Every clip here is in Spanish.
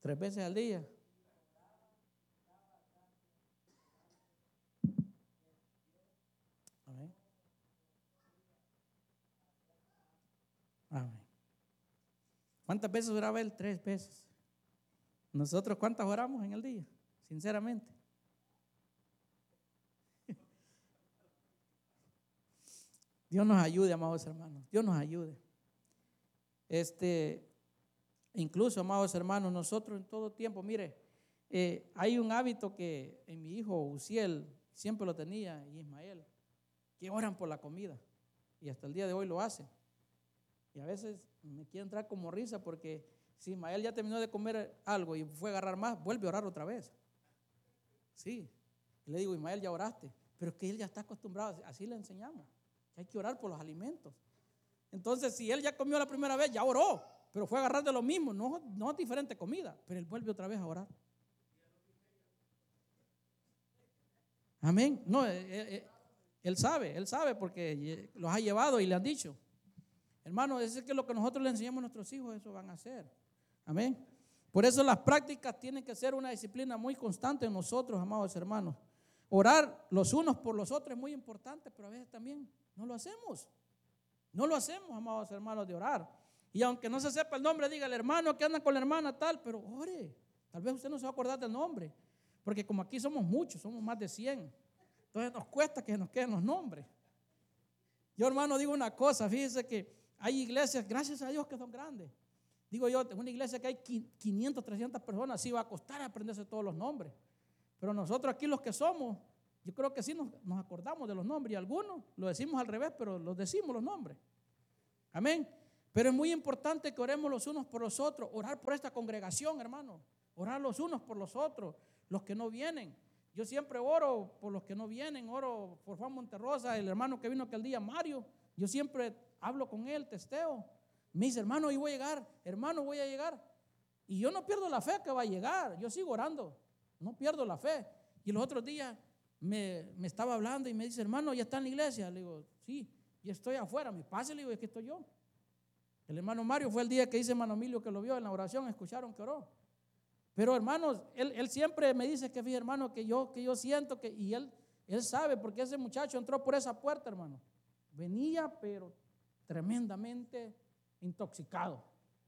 3 veces al día. Amén. Amén. ¿Cuántas veces oraba él? 3 veces. Nosotros, ¿cuántas oramos en el día? Sinceramente. Dios nos ayude, amados hermanos. Dios nos ayude. Incluso, amados hermanos, nosotros en todo tiempo, mire, hay un hábito que en mi hijo Uziel siempre lo tenía, y Ismael, que oran por la comida. Y hasta el día de hoy lo hacen. Y a veces me quiere entrar como risa porque si Ismael ya terminó de comer algo y fue a agarrar más, vuelve a orar otra vez. Sí. Y le digo, Ismael, ya oraste. Pero es que él ya está acostumbrado, así le enseñamos, que hay que orar por los alimentos. Entonces, si él ya comió la primera vez, ya oró, pero fue a agarrar de lo mismo, no diferente comida, pero él vuelve otra vez a orar. Amén. No, él sabe porque los ha llevado y le han dicho. Hermano, eso es que lo que nosotros le enseñamos a nuestros hijos, eso van a hacer. Amén. Por eso las prácticas tienen que ser una disciplina muy constante en nosotros, amados hermanos. Orar los unos por los otros es muy importante, pero a veces también no lo hacemos. No lo hacemos, amados hermanos, de orar. Y aunque no se sepa el nombre, diga el hermano que anda con la hermana tal, pero ore. Tal vez usted no se va a acordar del nombre, porque como aquí somos muchos, somos más de 100. Entonces nos cuesta que nos queden los nombres. Yo, hermano, digo una cosa, fíjese que hay iglesias, gracias a Dios, que son grandes. Digo yo, en una iglesia que hay 500, 300 personas, sí va a costar aprenderse todos los nombres. Pero nosotros aquí los que somos, yo creo que sí nos acordamos de los nombres. Y algunos lo decimos al revés, pero los decimos los nombres. Amén. Pero es muy importante que oremos los unos por los otros. Orar por esta congregación, hermano. Orar los unos por los otros, los que no vienen. Yo siempre oro por los que no vienen. Oro por Juan Monterrosa, el hermano que vino aquel día, Mario. Yo siempre hablo con él, testeo. Me dice, hermano, hoy voy a llegar. Hermano, voy a llegar. Y yo no pierdo la fe que va a llegar. Yo sigo orando. No pierdo la fe. Y los otros días me estaba hablando y me dice, hermano, ¿ya está en la iglesia? Le digo, sí, ya estoy afuera. Me pase, le digo, es que estoy yo. El hermano Mario fue el día que dice hermano Emilio que lo vio en la oración, escucharon que oró. Pero hermanos, él siempre me dice que fíjate, hermano, que yo siento que, y él sabe, porque ese muchacho entró por esa puerta, hermano. Venía, pero tremendamente intoxicado.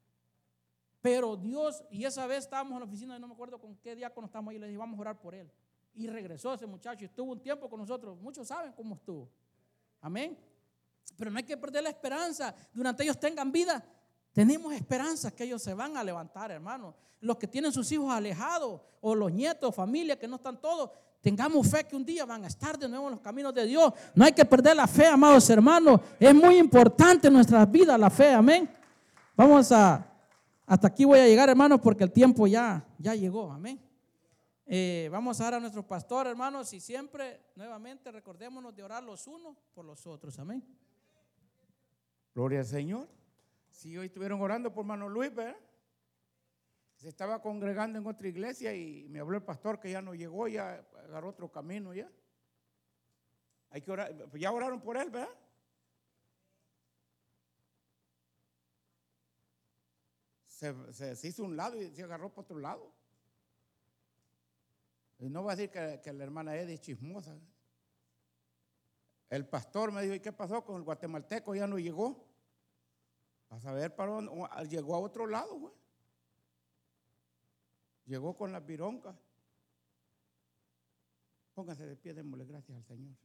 Pero Dios, y esa vez estábamos en la oficina, no me acuerdo con qué diácono estábamos ahí, le dije, vamos a orar por él. Y regresó ese muchacho y estuvo un tiempo con nosotros. Muchos saben cómo estuvo. Amén. Pero no hay que perder la esperanza. Durante ellos tengan vida, tenemos esperanza que ellos se van a levantar, hermano. Los que tienen sus hijos alejados, o los nietos, familia que no están todos, tengamos fe que un día van a estar de nuevo en los caminos de Dios. No hay que perder la fe, amados hermanos. Es muy importante en nuestras vidas la fe, amén. Hasta aquí voy a llegar, hermanos, porque el tiempo ya llegó, amén. Vamos a dar a nuestro pastor, hermanos, y siempre, nuevamente, recordémonos de orar los unos por los otros, amén. Gloria al Señor. Si hoy estuvieron orando por hermano Luis, ¿verdad? Se estaba congregando en otra iglesia y me habló el pastor que ya no llegó, ya agarró otro camino ya. Hay que orar, ya oraron por él, ¿verdad? Se hizo un lado y se agarró por otro lado. Y no va a decir que la hermana Edith es chismosa. El pastor me dijo, ¿y qué pasó con el guatemalteco? Ya no llegó. A saber para dónde, llegó a otro lado, güey. Llegó con las vironcas. Póngase de pie, démosle gracias al Señor.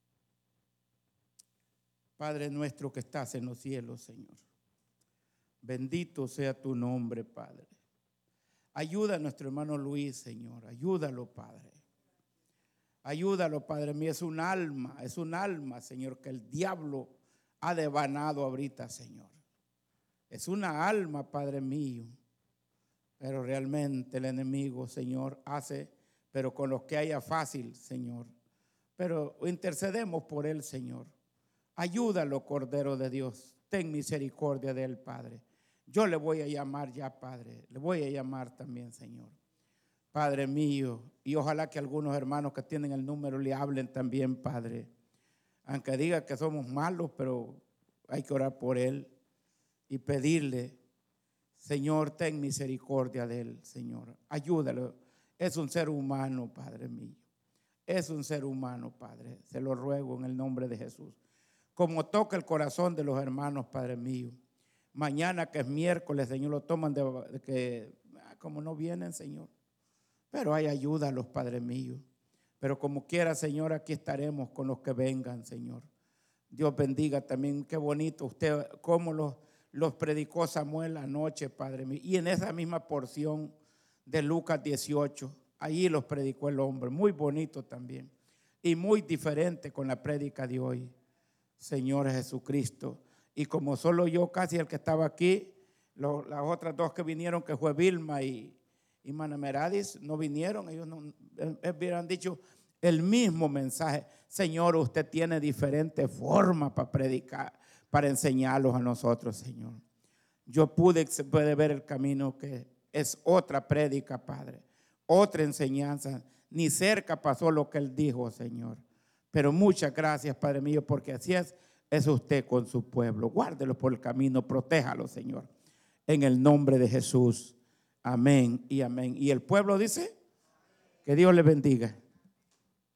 Padre nuestro que estás en los cielos, Señor. Bendito sea tu nombre, Padre. Ayuda a nuestro hermano Luis, Señor. Ayúdalo, Padre. Ayúdalo, Padre mío. Es un alma, Señor, que el diablo ha devanado ahorita, Señor. Es una alma, Padre mío. Pero realmente el enemigo, Señor, hace, pero con los que haya fácil, Señor. Pero intercedemos por él, Señor. Ayúdalo, Cordero de Dios. Ten misericordia de él, Padre. Yo le voy a llamar ya, Padre. Le voy a llamar también, Señor. Padre mío, y ojalá que algunos hermanos que tienen el número le hablen también, Padre. Aunque diga que somos malos, pero hay que orar por él y pedirle Señor, ten misericordia de él, Señor. Ayúdalo. Es un ser humano, Padre mío. Es un ser humano, Padre. Se lo ruego en el nombre de Jesús. Como toca el corazón de los hermanos, Padre mío. Mañana que es miércoles, Señor, lo toman de que como no vienen, Señor. Pero hay ayuda a los Padres míos. Pero como quiera, Señor, aquí estaremos con los que vengan, Señor. Dios bendiga también. Qué bonito usted, cómo los predicó Samuel anoche, Padre mío. Y en esa misma porción de Lucas 18, allí los predicó el hombre. Muy bonito también. Y muy diferente con la prédica de hoy, Señor Jesucristo. Y como solo yo, casi el que estaba aquí, las otras dos que vinieron, que fue Vilma y Mana Meradis, no vinieron. Ellos no hubieran dicho el mismo mensaje. Señor, usted tiene diferentes formas para predicar, para enseñarlos a nosotros, Señor. Yo pude ver el camino que es otra prédica, Padre, otra enseñanza. Ni cerca pasó lo que Él dijo, Señor. Pero muchas gracias, Padre mío, porque así es usted con su pueblo. Guárdelo por el camino, protéjalo, Señor. En el nombre de Jesús. Amén y amén. Y el pueblo dice, que Dios le bendiga.